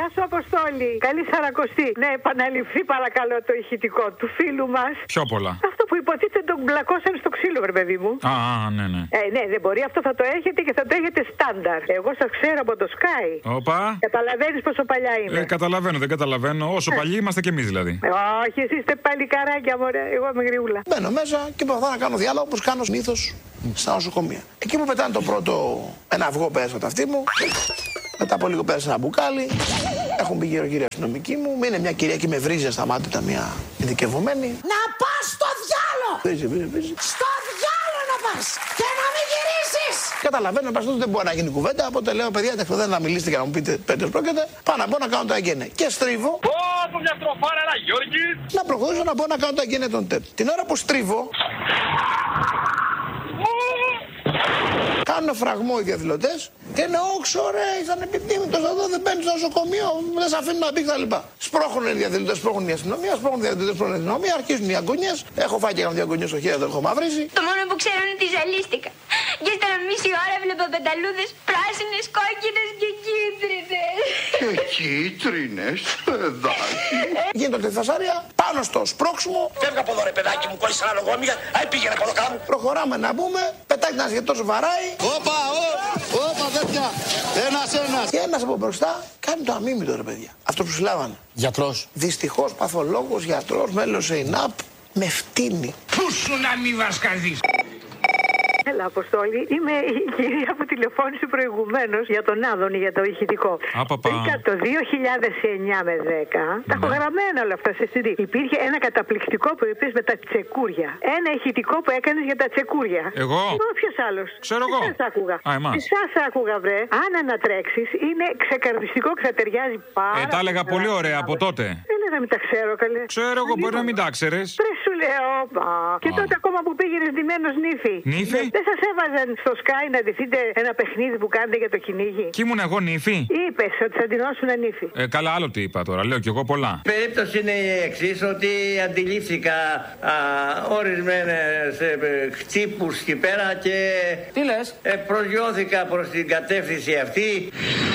σου, Αποστόλη. Καλή Σαρακοστή. Ναι, επαναληφθεί παρακαλώ το ηχητικό του φίλου μας. Πιο πολλά. Αυτό που υποτίθεται τον μπλακώσαν στο ξύλο, βρε παιδί μου. Ναι. Ναι, δεν μπορεί. Αυτό θα το έχετε και θα το έχετε στάνταρ. Εγώ σας ξέρω από το Sky. Όπα. Καταλαβαίνεις πόσο παλιά είμαι. Καταλαβαίνω, δεν καταλαβαίνω. Όσο παλιοί είμαστε κι εμείς δηλαδή. Όχι, εσείς είστε παλικαράκια, μωρέ. Εγώ είμαι γριούλα. Μπαίνω μέσα και προσπαθώ να κάνω διάλογο όπως κάνω συνήθως στα νοσοκομεία. Εκεί που πετάνε το πρώτο, ένα αυγό πέρασε από τα αυτή μου. Μετά από λίγο πέρασε ένα μπουκάλι. Έχουν πει γύρω-γύρω αστυνομικοί μου. Είναι μια κυρία και με βρίζει στα μάτια, ήταν μια ειδικευμένη. Να πας στο διάλο! Βρίζει. Στο διάλο να πας! Και να μην γυρίσεις! Καταλαβαίνω, πας δεν μπορεί να γίνει κουβέντα. Οπότε λέω, παιδιά, δεν να μιλήσετε και να μου πείτε πέντε πρόκειται. Πάω να μπω να κάνω το αγγένε. Και στρίβω. Από μια στροφάρα, ένα Γιώργη! Να προχωρήσω να μπω να κάνω το αγγένε των ΤΕΠ. Την ώρα που στρίβω. Κάνουν φραγμό οι διαδηλωτές και είναι όξο ρε, ήταν επιθύμητος εδώ, δεν μπαίνει στο νοσοκομείο, δεν σε αφήνουν να μπει κτλ. Σπρώχνουν οι διαδηλωτές, σπρώχνουν η αστυνομία, σπρώχνουν οι διαδηλωτές, σπρώχνουν η αστυνομία, αρχίζουν οι αγωνιές. Έχω φάει και δύο αγωνιές στο χέρι, δεν έχω μαυρίσει. Το μόνο που ξέρω είναι ότι ζαλίστηκα. Και ύστερα μισή ώρα βλέπω πεταλούδες πράσινες, κόκκινες και κίτρινες. Και κίτρινες, παιδάκι. Γίνεται τη φασάρια πάνω στο σπρώξιμο. Φεύγα από εδώ ρε παιδάκι μου, κόλλησα ένα λογόμια, πήγαινε από εδώ κάτω. Προχωράμε να μπούμε, πετάει ένας γιατρός βαράει. Όπα, τέτοια. Ένας. Και ένας από μπροστά κάνει το αμίμητο ρε παιδιά. Αυτό που συλλάβανε. Γιατρός. Δυστυχώς παθολόγος, γιατρός, μέλος σε ΕΙΝΑΠ, με φτύνει. Πού σου να μη βασκαδείς! Έλα, Αποστόλη, είμαι η κυρία που τηλεφώνησε προηγουμένως για τον Άδωνη, για το ηχητικό. Βρήκα το 2009 με 10. Τα έχω γραμμένα όλα αυτά σε CD. Υπήρχε ένα καταπληκτικό που είπες με τα τσεκούρια. Ένα ηχητικό που έκανες για τα τσεκούρια. Εγώ. Ποιος άλλος? Ξέρω εγώ. Εσάς άκουγα. Εμάς. Εσάς άκουγα, βρε. Αν ανατρέξεις, είναι ξεκαρδιστικό, ξατεριάζει πάρα. Τα έλεγα πολύ ωραία από τότε. Δεν λέω να μην τα ξέρω, καλέ. Ξέρω εγώ, μπορεί να μην τα ξέρεις. Πρε σου λέω, και τότε ακόμα που πήγαινες ντυμένος νύφη. Νύφη? Δεν σας έβαζαν στο Sky να ντυθείτε ένα παιχνίδι που κάνετε για το κυνήγι? Κι ήμουν εγώ νύφη. Είπες ότι θα ντυνώσουν νύφη. Καλά, άλλο τι είπα τώρα. Λέω κι εγώ πολλά. Η περίπτωση είναι η εξής, ότι αντιλήφθηκα ορισμένες χτύπους εκεί πέρα και τι λες? Προσγειώθηκα προς την κατεύθυνση αυτή.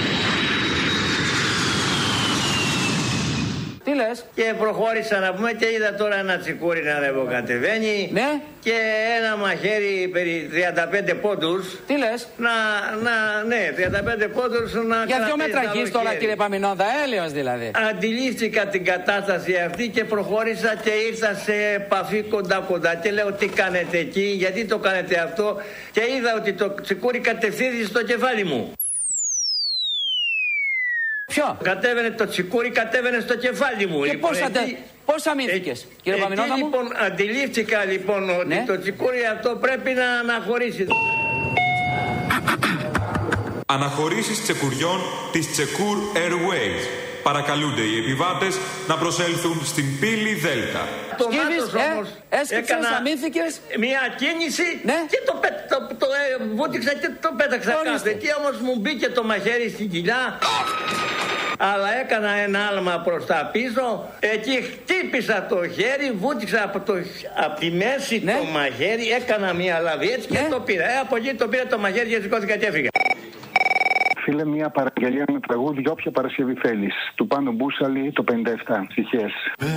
Τι λες? Και προχώρησα να πούμε και είδα τώρα ένα τσικούρι να ανεβοκατεβαίνει. Ναι. Και ένα μαχαίρι περί 35 πόντους. Τι λες? Ναι, 35 πόντους να... Για 2 μέτρα γης τώρα, κύριε Παμινόδα, έλεος δηλαδή. Αντιλήφθηκα την κατάσταση αυτή και προχώρησα και ήρθα σε επαφή κοντά και λέω τι κάνετε εκεί, γιατί το κάνετε αυτό, και είδα ότι το τσικούρι κατευθύνθηκε στο κεφάλι μου. Ποιο? Το τσικούρι κατέβαινε στο κεφάλι μου. Και πώς αμήνθηκες, κύριε Παμινόδα μου? Λοιπόν, αντιλήφθηκα ότι το τσικούρι αυτό πρέπει να αναχωρήσει. Αναχωρήσεις τσεκουριών της Τσεκούρ Airways. Παρακαλούνται οι επιβάτες να προσέλθουν στην πύλη Δέλτα. Έσκυψες, αμήνθηκες. Μια κίνηση και το βούτυξα και το πέταξα κάτω. Εκεί όμως μου μπήκε το μαχαίρι στην κοιλιά. Αλλά έκανα ένα άλμα προς τα πίσω. Εκεί χτύπησα το χέρι, βούτυξα από τη μέση το μαχαίρι. Έκανα μια λαβή έτσι και το πήρα. Από εκεί το πήρα το μαχαίρι και σηκώθηκα και έφυγα. Φίλε, μια παραγγελία με τραγούδι για όποια Παρασκευή θέλεις. Του Πάνου Μπούσαλη, το 57, ψυχές.